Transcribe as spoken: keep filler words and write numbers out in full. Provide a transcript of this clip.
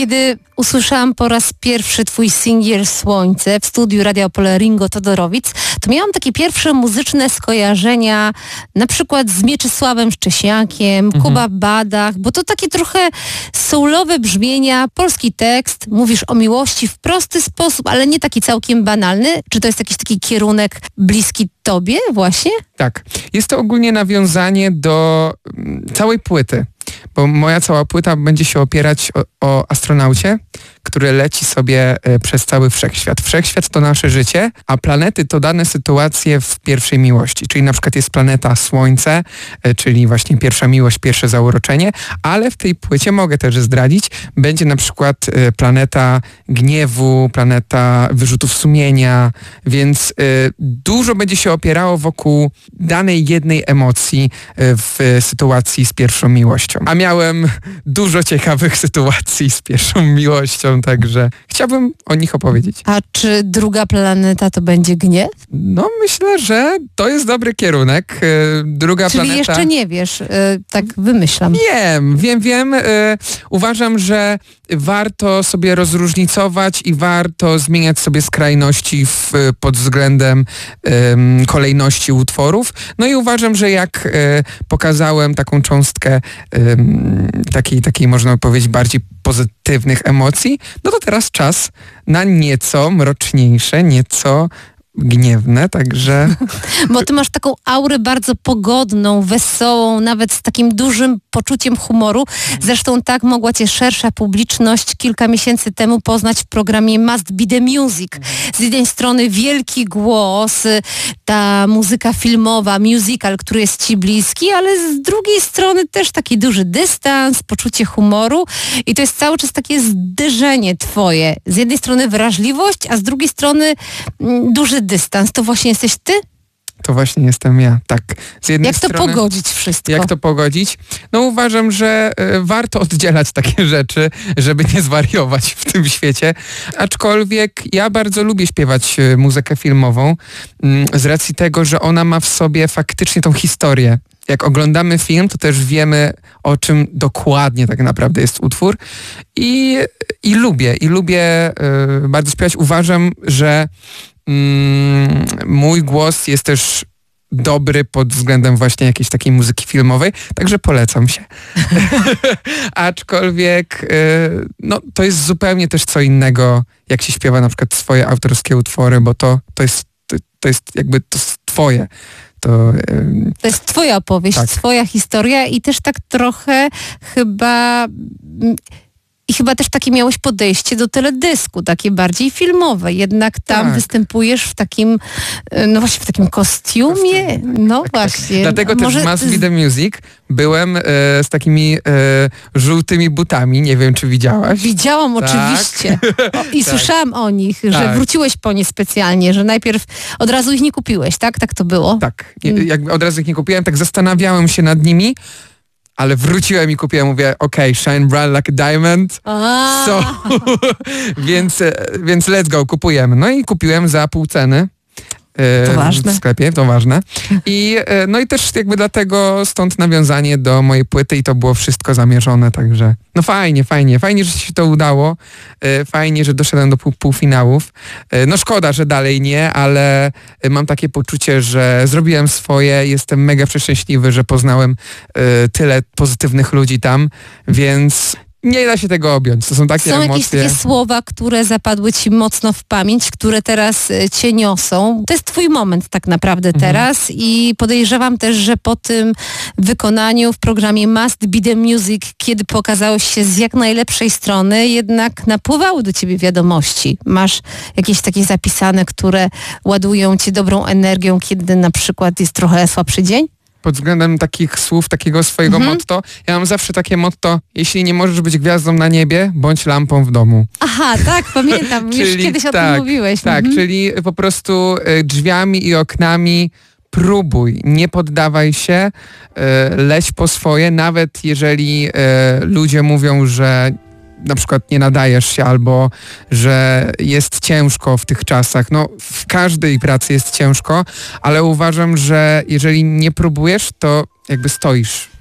Kiedy usłyszałam po raz pierwszy twój singiel Słońce w studiu Radia Opole Ringo Todorowic, to miałam takie pierwsze muzyczne skojarzenia na przykład z Mieczysławem Szczesiakiem, mhm. Kuba Badach, bo to takie trochę soulowe brzmienia, polski tekst, mówisz o miłości w prosty sposób, ale nie taki całkiem banalny. Czy to jest jakiś taki kierunek bliski tobie właśnie? Tak. Jest to ogólnie nawiązanie do całej płyty, bo moja cała płyta będzie się opierać o, o astronaucie, który leci sobie przez cały wszechświat. Wszechświat to nasze życie, a planety to dane sytuacje w pierwszej miłości. Czyli na przykład jest planeta Słońce, czyli właśnie pierwsza miłość, pierwsze zauroczenie, ale w tej płycie, mogę też zdradzić, będzie na przykład planeta gniewu, planeta wyrzutów sumienia, więc dużo będzie się opierało wokół danej jednej emocji w sytuacji z pierwszą miłością. A miałem dużo ciekawych sytuacji z pierwszą miłością, także chciałbym o nich opowiedzieć. A czy druga planeta to będzie gniew? No myślę, że to jest dobry kierunek. Druga Czyli planeta... jeszcze nie wiesz, tak wymyślam. Wiem, wiem, wiem. Uważam, że warto sobie rozróżnicować i warto zmieniać sobie skrajności w, pod względem um, kolejności utworów. No i uważam, że jak um, pokazałem taką cząstkę um, takiej, takiej, można powiedzieć, bardziej pozytywnych emocji, no to teraz czas na nieco mroczniejsze, nieco gniewne, także... Bo ty masz taką aurę bardzo pogodną, wesołą, nawet z takim dużym poczuciem humoru. Zresztą tak mogła cię szersza publiczność kilka miesięcy temu poznać w programie Must Be The Music. Z jednej strony wielki głos, ta muzyka filmowa, musical, który jest ci bliski, ale z drugiej strony też taki duży dystans, poczucie humoru i to jest cały czas takie zderzenie twoje. Z jednej strony wrażliwość, a z drugiej strony mm, duży dystans. To właśnie jesteś ty? To właśnie jestem ja, tak. Z jednej jak to strony, pogodzić wszystko? Jak to pogodzić? No uważam, że y, warto oddzielać takie rzeczy, żeby nie zwariować w tym świecie. Aczkolwiek ja bardzo lubię śpiewać y, muzykę filmową y, z racji tego, że ona ma w sobie faktycznie tą historię. Jak oglądamy film, to też wiemy, o czym dokładnie tak naprawdę jest utwór. I, i lubię, i lubię y, bardzo śpiewać. Uważam, że Mm, mój głos jest też dobry pod względem właśnie jakiejś takiej muzyki filmowej, także polecam się. Aczkolwiek y, no, to jest zupełnie też co innego, jak się śpiewa na przykład swoje autorskie utwory, bo to, to, jest, to, to jest jakby to jest twoje. To, y, to jest twoja opowieść, tak. Twoja historia i też tak trochę chyba... I chyba też takie miałeś podejście do teledysku, takie bardziej filmowe. Jednak tam tak. występujesz w takim, no właśnie w takim kostiumie. Kostium. No tak, właśnie. Tak. Dlatego Może... też w Must Be The Music byłem e, z takimi e, żółtymi butami. Nie wiem, czy widziałaś. Widziałam tak. oczywiście. O, I tak. słyszałam o nich, że tak. wróciłeś po nie specjalnie, że najpierw od razu ich nie kupiłeś, tak? Tak to było? Tak. Jak od razu ich nie kupiłem, tak zastanawiałem się nad nimi. Ale wróciłem i kupiłem, mówię, okej, okay, shine bright like a diamond, a. so, więc, więc let's go, kupujemy. No i kupiłem za pół ceny. To ważne. W sklepie, to ważne. I, no i też jakby dlatego stąd nawiązanie do mojej płyty i to było wszystko zamierzone, także no fajnie, fajnie, fajnie, że się to udało, fajnie, że doszedłem do pół, półfinałów. No szkoda, że dalej nie, ale mam takie poczucie, że zrobiłem swoje, jestem mega przeszczęśliwy, że poznałem tyle pozytywnych ludzi tam, więc... Nie da się tego objąć. To są takie są emocje. Są jakieś takie słowa, które zapadły ci mocno w pamięć, które teraz cię niosą. To jest twój moment tak naprawdę mhm. teraz i podejrzewam też, że po tym wykonaniu w programie Must Be The Music, kiedy pokazałeś się z jak najlepszej strony, jednak napływały do ciebie wiadomości. Masz jakieś takie zapisane, które ładują cię dobrą energią, kiedy na przykład jest trochę słabszy dzień? Pod względem takich słów, takiego swojego mhm. motto, ja mam zawsze takie motto, jeśli nie możesz być gwiazdą na niebie, bądź lampą w domu. Aha, tak, pamiętam, już kiedyś o tak, tym mówiłeś. Tak, mhm. czyli po prostu drzwiami i oknami próbuj, nie poddawaj się, leć po swoje, nawet jeżeli ludzie mówią, że na przykład nie nadajesz się albo że jest ciężko w tych czasach. No w każdej pracy jest ciężko, ale uważam, że jeżeli nie próbujesz, to jakby stoisz